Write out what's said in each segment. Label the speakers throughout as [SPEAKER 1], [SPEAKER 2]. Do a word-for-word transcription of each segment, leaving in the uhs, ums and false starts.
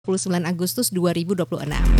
[SPEAKER 1] dua puluh sembilan Agustus dua ribu dua puluh enam.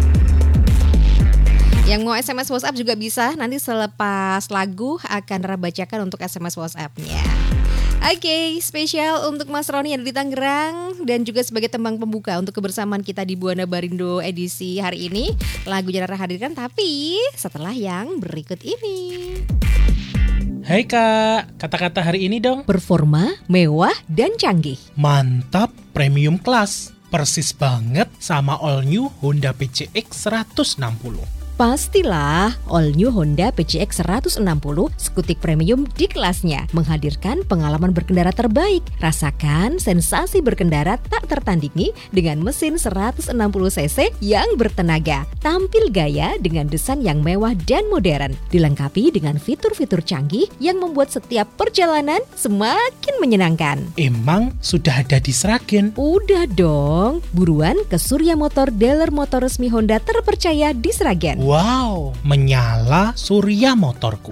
[SPEAKER 1] Yang mau S M S WhatsApp juga bisa. Nanti selepas lagu akan Rara bacakan untuk S M S WhatsApp-nya. Oke, okay, spesial untuk Mas Roni yang ada di Tangerang dan juga sebagai tembang pembuka untuk kebersamaan kita di Buana Barindo edisi hari ini. Lagunya Rara hadirkan tapi setelah yang berikut ini.
[SPEAKER 2] Hai Kak, kata-kata hari ini dong.
[SPEAKER 1] Performa, mewah, dan canggih.
[SPEAKER 2] Mantap, premium class. Persis banget sama all new Honda P C X seratus enam puluh.
[SPEAKER 1] Pastilah, all new Honda P C X seratus enam puluh skutik premium di kelasnya, menghadirkan pengalaman berkendara terbaik. Rasakan sensasi berkendara tak tertandingi dengan mesin seratus enam puluh cc yang bertenaga. Tampil gaya dengan desain yang mewah dan modern, dilengkapi dengan fitur-fitur canggih yang membuat setiap perjalanan semakin menyenangkan.
[SPEAKER 2] Emang sudah ada di Sragen?
[SPEAKER 1] Udah dong, buruan ke Surya Motor, dealer motor resmi Honda terpercaya di Sragen.
[SPEAKER 2] Wow, menyala Surya Motorku.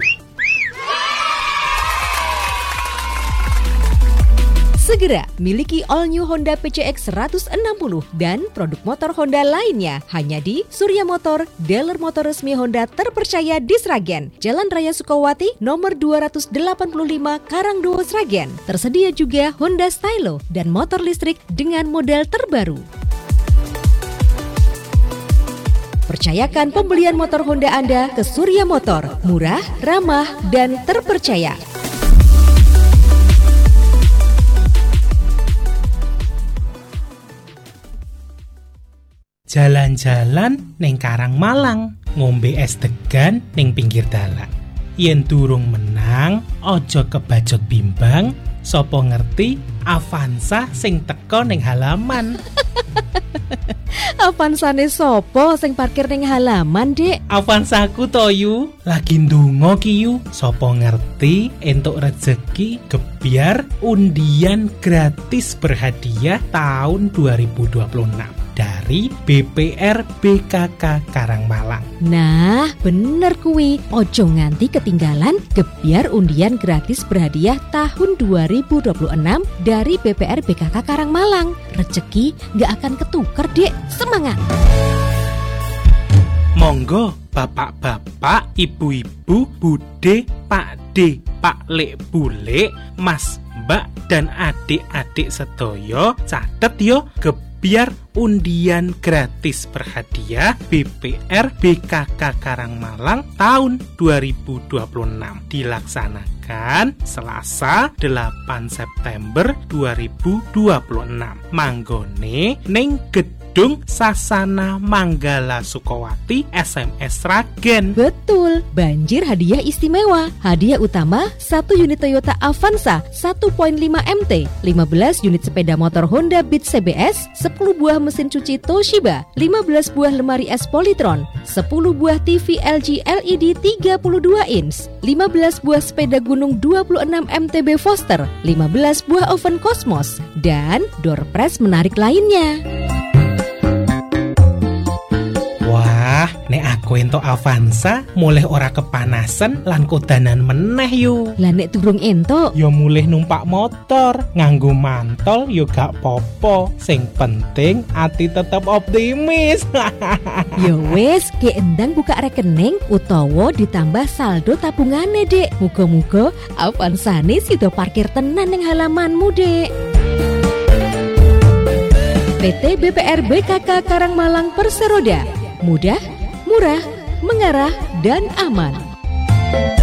[SPEAKER 1] Segera miliki all new Honda P C X seratus enam puluh dan produk motor Honda lainnya hanya di Surya Motor, dealer motor resmi Honda terpercaya di Sragen, Jalan Raya Sukawati, nomor dua ratus delapan puluh lima, Karangdowo, Sragen. Tersedia juga Honda Stylo dan motor listrik dengan model terbaru. Percayakan pembelian motor Honda Anda ke Surya Motor, murah, ramah, dan terpercaya.
[SPEAKER 2] Jalan-jalan ning Karang Malang, ngombe es degan ning pinggir dalan. Yen durung menang, ojo kebajot bimbang, sopo ngerti Avanza sing teko ning halaman.
[SPEAKER 1] Avansane sopo sing parkir ning halaman, Dek?
[SPEAKER 2] Avansaku to yu, lagi ndonga ki yu. Sopo ngerti entuk rezeki gebyar undian gratis berhadiah tahun dua ribu dua puluh enam dari B P R B K K Karangmalang.
[SPEAKER 1] Nah, bener kuwi. Ojo nganti ketinggalan gebyar undian gratis berhadiah tahun dua ribu dua puluh enam dari B P R B K K Karangmalang. Rezeki gak akan ketuker, Dek. Semangat!
[SPEAKER 2] Monggo bapak-bapak, ibu-ibu, bude, pakde, paklek, bule, mas, mbak, dan adik-adik sedoyo, catet yo gebyar undian gratis berhadiah B P R B K K Karangmalang tahun dua ribu dua puluh enam dilaksanakan Selasa delapan September dua ribu dua puluh enam. Manggone ning Gedung Sasana Manggala Sukawati S M S Sragen.
[SPEAKER 1] Betul, banjir hadiah istimewa. Hadiah utama satu unit Toyota Avanza satu koma lima M T, lima belas unit sepeda motor Honda Beat C B S, sepuluh buah mesin cuci Toshiba, lima belas buah lemari es Polytron, sepuluh buah T V L G L E D tiga puluh dua inch, lima belas buah sepeda gunung dua puluh enam M T B Foster, lima belas buah oven Cosmos, dan door prize menarik lainnya.
[SPEAKER 2] Wah, nek aku entuk Avanza, mulih ora kepanasan lan kodanan meneh yu.
[SPEAKER 1] Lah nek durung entuk,
[SPEAKER 2] yo mulih numpak motor, nganggo mantol yo gak popo. Sing penting ati tetep optimis.
[SPEAKER 1] yo wes, ke endang buka rekening utawa ditambah saldo tabungane, Dek. Muga-muga Avanzane sido parkir tenan ning halamanmu, Dek. P T B P R B K K Karangmalang Perseroda. Mudah, murah, mengarah, dan aman.